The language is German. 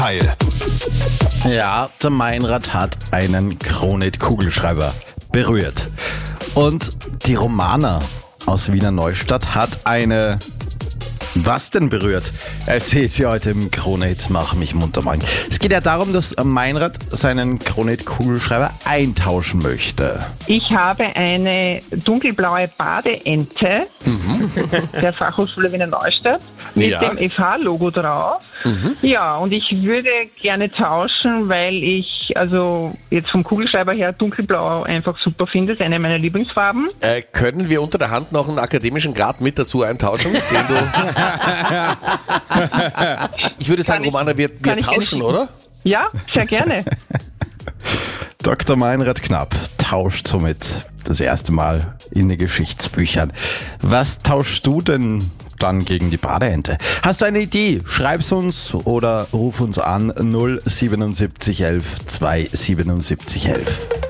Teil. Ja, der Meinrad hat einen Kronet-Kugelschreiber berührt. Und die Romana aus Wiener Neustadt hat eine... Was denn berührt? Erzählt sie heute im Kronet Mach mich munter morgen. Es geht ja darum, dass Meinrad seinen Kronet-Kugelschreiber eintauschen möchte. Ich habe eine dunkelblaue Badeente der Fachhochschule Wiener Neustadt mit dem FH-Logo drauf. Ja, und ich würde gerne tauschen, weil ich also jetzt vom Kugelschreiber her dunkelblau einfach super finde. Das ist eine meiner Lieblingsfarben. Können wir unter der Hand noch einen akademischen Grad mit dazu eintauschen? Den du ich würde sagen, Romana, wir tauschen, oder? Ja, sehr gerne. Dr. Meinrad Knapp tauscht somit das erste Mal in den Geschichtsbüchern. Was tauschst du denn dann gegen die Badeente? Hast du eine Idee? Schreib's uns oder ruf uns an 07711 27711.